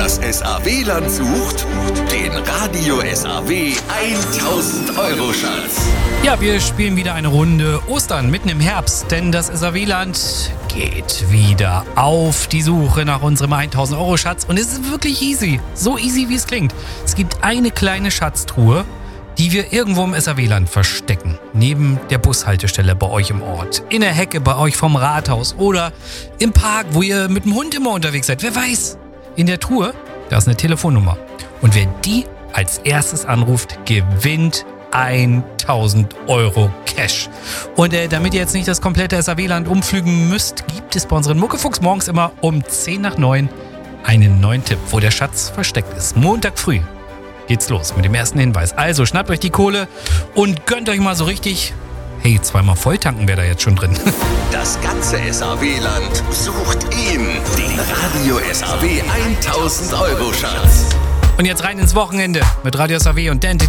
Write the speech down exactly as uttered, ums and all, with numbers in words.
Das S A W-Land sucht den Radio S A W tausend Euro Schatz. Ja, wir spielen wieder eine Runde Ostern mitten im Herbst, denn das S A W-Land geht wieder auf die Suche nach unserem tausend Euro Schatz. Und es ist wirklich easy, so easy wie es klingt. Es gibt eine kleine Schatztruhe, die wir irgendwo im S A W-Land verstecken. Neben der Bushaltestelle bei euch im Ort, in der Hecke bei euch vom Rathaus oder im Park, wo ihr mit dem Hund immer unterwegs seid. Wer weiß, in der Truhe, da ist eine Telefonnummer. Und wer die als erstes anruft, gewinnt tausend Euro Cash. Und äh, damit ihr jetzt nicht das komplette S A W-Land umflügen müsst, gibt es bei unseren Muckefuchs morgens immer um zehn nach neun einen neuen Tipp, wo der Schatz versteckt ist. Montag früh geht's los mit dem ersten Hinweis. Also schnappt euch die Kohle und gönnt euch mal so richtig. Hey, zweimal volltanken wäre da jetzt schon drin. Das ganze S A W-Land sucht ihn, den Radio S A W tausend Euro Schatz. Und jetzt rein ins Wochenende mit Radio S A W und Dante